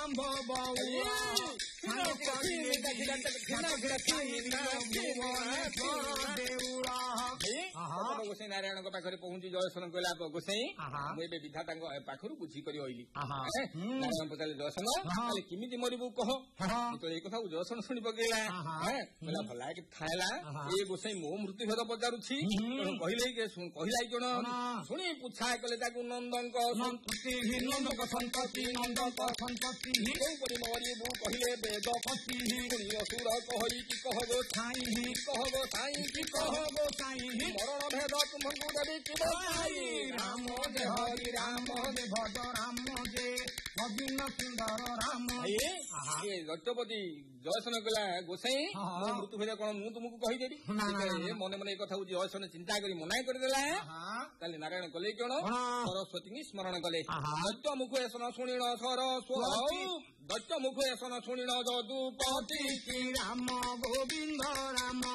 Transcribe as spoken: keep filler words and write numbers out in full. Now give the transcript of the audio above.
ଗୋସାଇ ନାରାୟଣଙ୍କ ପାଖରେ ପହଞ୍ଚି ଜୟସନ କହିଲା ଗୋସାଇ ମୁଁ ଏବେ ବିଧାତାଙ୍କ ପାଖରୁ ବୁଝିକରି ଅଇଲି। ନାରାୟଣ ପଚାରିଲେ ଜୟସନ କେମିତି ମରିବୁ କହ। ଏଇ କଥା ଜୟସନ ଶୁଣି ପକେଇଲା କହିଲା ଭଲ ଥାଇଲା ଏ ଗୋସାଇ ମୋ ମୃତ୍ୟୁଭେଦ ପଚାରୁଛି କହିଲେ କହିଲା ଜଣ ଶୁଣି ପୁଛା କଲେ ତାକୁ ନନ୍ଦଙ୍କ ସନ୍ତତି ନନ୍ଦଙ୍କ ସନ୍ତତି ନନ୍ଦଙ୍କ ସନ୍ତତି କୋଉପରି ମରିବୁ କହିଲେ ବେଦ ପତି ଅସୁର କହି କି କହବ ସାଇ କହବ ସାଇ କି କହବ ସାଇ ମରଣ ଭେଦ ତୁମକୁ ଦେବି କିବ ସାଇ ରାମ ଯେ ହରି ରାମ ଯେ ଭଜ ରାମ ଯେ ଅଭିନ୍ନ ସୁନ୍ଦର ରାମ। ଦୈତ୍ୟପତି ଜୟସନ କହିଲା ଗୋସାଇ ମୋ ମୃତ୍ୟୁଭେଦ କଣ ମୁଁ ତୁମକୁ କହିଦେବି। ମନେ ମନେ ଏ କଥାକୁ ଜୟସନ ଚିନ୍ତା କରି ମନା କରିଦେଲା। ତାହେଲେ ନାରାୟଣ କଲେ କଣ ସରସ୍ୱତୀଙ୍କୁ ସ୍ମରଣ କଲେ। ଦୈତ୍ୟ ମୁଖ ଏସନ ଶୁଣିଣ ସରସ୍ୱତୀ ଦୈତ୍ୟ ମୁଖ ଏସନ ଶୁଣିଣ ଯଦୁପତି ରାମ ଗୋବିନ୍ଦ ରାମ